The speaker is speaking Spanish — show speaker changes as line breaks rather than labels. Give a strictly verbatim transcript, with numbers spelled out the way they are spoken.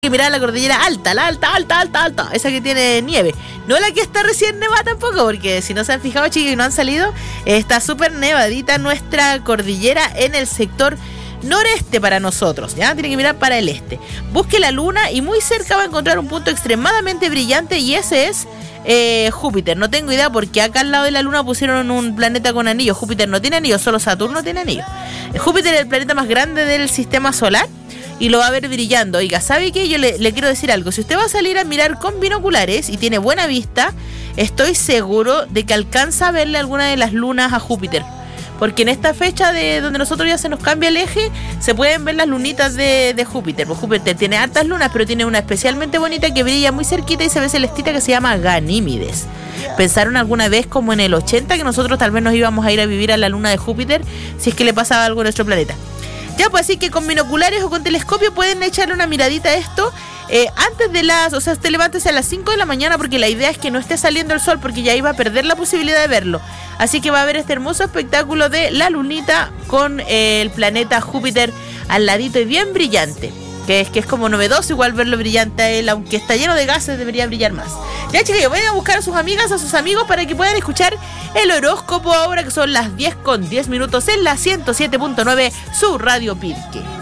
que mirar la cordillera alta, la alta, alta, alta, alta, esa que tiene nieve. No la que está recién nevada tampoco, porque si no se han fijado, chicos, y no han salido, está súper nevadita nuestra cordillera en el sector noreste para nosotros, ¿ya? Tiene que mirar para el este. Busque la luna y muy cerca va a encontrar un punto extremadamente brillante y ese es eh, Júpiter. No tengo idea porque acá al lado de la luna pusieron un planeta con anillos. Júpiter no tiene anillos, solo Saturno tiene anillos. Júpiter es el planeta más grande del sistema solar y lo va a ver brillando. Oiga, ¿sabe qué? Yo le, le quiero decir algo. Si usted va a salir a mirar con binoculares y tiene buena vista, estoy seguro de que alcanza a verle alguna de las lunas a Júpiter. Porque en esta fecha de donde nosotros ya se nos cambia el eje, se pueden ver las lunitas de, de Júpiter. Pues Júpiter tiene hartas lunas, pero tiene una especialmente bonita que brilla muy cerquita y se ve celestita que se llama Ganímedes. ¿Pensaron alguna vez como en el ochenta que nosotros tal vez nos íbamos a ir a vivir a la luna de Júpiter si es que le pasaba algo a nuestro planeta? Ya, pues así que con binoculares o con telescopio pueden echarle una miradita a esto eh, antes de las, o sea, usted levántese a las cinco de la mañana porque la idea es que no esté saliendo el sol porque ya iba a perder la posibilidad de verlo. Así que va a haber este hermoso espectáculo de la lunita con eh, el planeta Júpiter al ladito y bien brillante. Que es que es como novedoso igual verlo brillante a él, aunque está lleno de gases debería brillar más. Ya, chicos, vayan a buscar a sus amigas, a sus amigos para que puedan escuchar el horóscopo ahora que son las diez con diez minutos en la ciento siete punto nueve, su Radio Pirque.